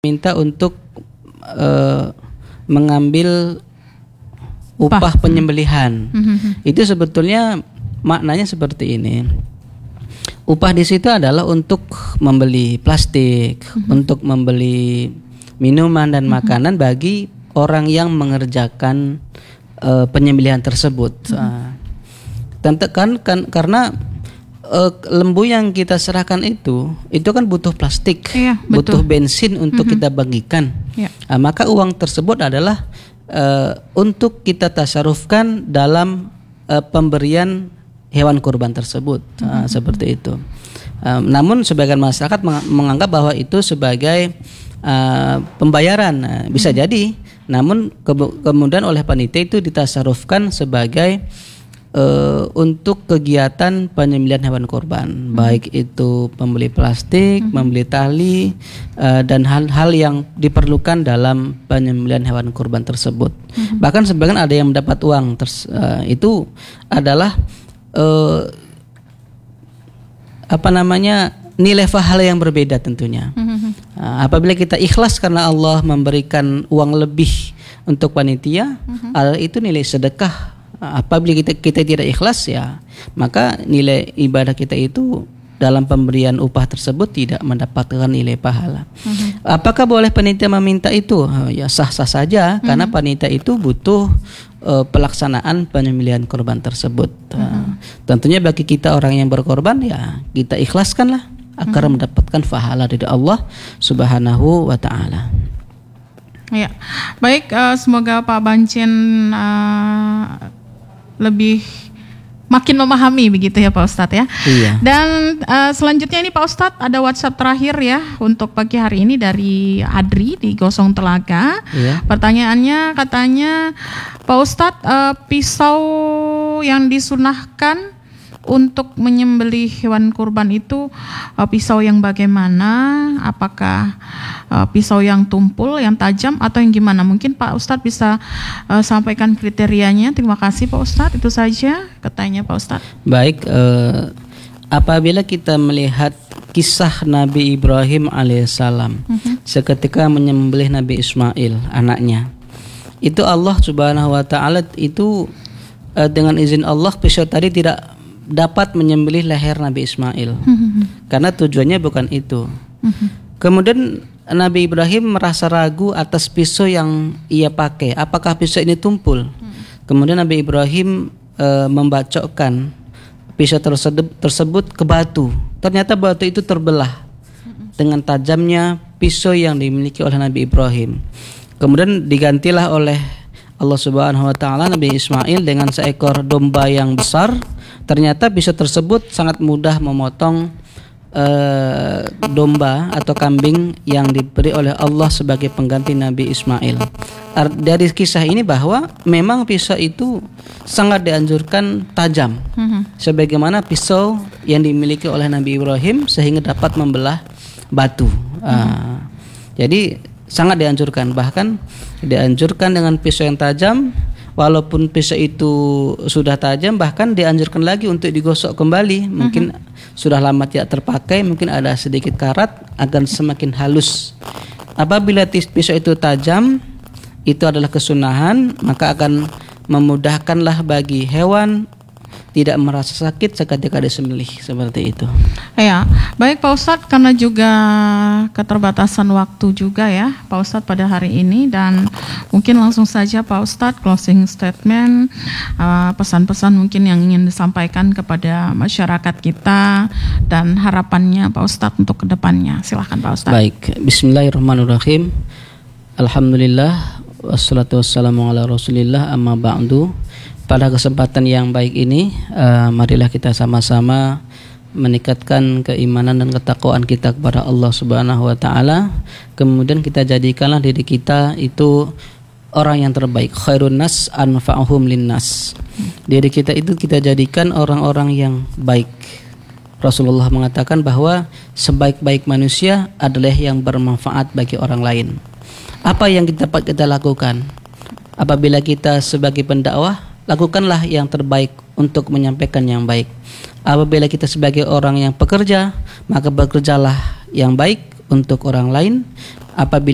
minta untuk mengambil upah penyembelihan. Itu sebetulnya maknanya seperti ini. Upah di situ adalah untuk membeli plastik, untuk membeli minuman dan makanan bagi orang yang mengerjakan penyembelihan tersebut. Tentu kan karena lembu yang kita serahkan itu kan butuh plastik, butuh bensin untuk kita bagikan. Maka uang tersebut adalah untuk kita tasarufkan dalam pemberian hewan kurban tersebut. Seperti itu. Namun sebagian masyarakat menganggap bahwa itu sebagai pembayaran. Bisa jadi, namun kemudian oleh panitia itu ditasarufkan sebagai untuk kegiatan penyembelihan hewan kurban, baik itu membeli plastik, membeli tali, dan hal-hal yang diperlukan dalam penyembelihan hewan kurban tersebut. Bahkan sebagian ada yang mendapat uang, itu adalah nilai pahala yang berbeda tentunya. Apabila kita ikhlas karena Allah memberikan uang lebih untuk panitia, itu nilai sedekah. Apabila kita tidak ikhlas, ya maka nilai ibadah kita itu dalam pemberian upah tersebut tidak mendapatkan nilai pahala. Apakah boleh panitia meminta itu? Ya sah-sah saja, karena panitia itu butuh pelaksanaan penyembelihan korban tersebut. Tentunya bagi kita orang yang berkorban, ya kita ikhlaskanlah agar mendapatkan pahala dari Allah Subhanahu wa taala. Ya, baik, semoga Pak Bancin lebih makin memahami begitu ya Pak Ustadz ya. Iya. Dan selanjutnya ini Pak Ustadz ada WhatsApp terakhir ya untuk pagi hari ini dari Adri di Gosong Telaga. Iya. Pertanyaannya katanya Pak Ustadz, pisau yang disunahkan untuk menyembelih hewan kurban itu pisau yang bagaimana? Apakah pisau yang tumpul, yang tajam, atau yang gimana? Mungkin Pak Ustadz bisa sampaikan kriterianya. Terima kasih Pak Ustadz. Itu saja katanya Pak Ustadz. Baik, apabila kita melihat kisah Nabi Ibrahim alaihissalam seketika menyembelih Nabi Ismail anaknya, itu Allah Subhanahu wa taala itu dengan izin Allah pisau tadi tidak dapat menyembelih leher Nabi Ismail karena tujuannya bukan itu. Kemudian Nabi Ibrahim merasa ragu atas pisau yang ia pakai, apakah pisau ini tumpul. Kemudian Nabi Ibrahim membacokkan pisau tersebut ke batu. Ternyata batu itu terbelah dengan tajamnya pisau yang dimiliki oleh Nabi Ibrahim. Kemudian digantilah oleh Allah Subhanahu wa taala Nabi Ismail dengan seekor domba yang besar. Ternyata pisau tersebut sangat mudah memotong domba atau kambing yang diberi oleh Allah sebagai pengganti Nabi Ismail. Dari kisah ini bahwa memang pisau itu sangat dianjurkan tajam, sebagaimana pisau yang dimiliki oleh Nabi Ibrahim sehingga dapat membelah batu. Jadi sangat dianjurkan, bahkan dianjurkan dengan pisau yang tajam. Walaupun pisau itu sudah tajam, bahkan dianjurkan lagi untuk digosok kembali. Mungkin sudah lama tidak terpakai, mungkin ada sedikit karat agar semakin halus. Apabila pisau itu tajam, itu adalah kesunahan, maka akan memudahkanlah bagi hewan tidak merasa sakit seketika disembelih, seperti itu. Ya, baik Pak Ustadz, karena juga keterbatasan waktu juga ya Pak Ustadz pada hari ini, dan mungkin langsung saja Pak Ustadz closing statement, pesan-pesan mungkin yang ingin disampaikan kepada masyarakat kita dan harapannya Pak Ustadz untuk kedepannya. Silahkan Pak Ustadz. Baik, bismillahirrahmanirrahim. Alhamdulillah, wassalatu wassalamu ala rasulillah, amma ba'du. Pada kesempatan yang baik ini, marilah kita sama-sama meningkatkan keimanan dan ketakwaan kita kepada Allah Subhanahu wa taala. Kemudian kita jadikanlah diri kita itu orang yang terbaik, khairun nas anfa'uhum linnas. Diri kita itu kita jadikan orang-orang yang baik. Rasulullah mengatakan bahwa sebaik-baik manusia adalah yang bermanfaat bagi orang lain. Apa yang kita lakukan? Apabila kita sebagai pendakwah, lakukanlah yang terbaik untuk menyampaikan yang baik. Apabila kita sebagai orang yang pekerja, maka bekerjalah yang baik untuk orang lain. Apabila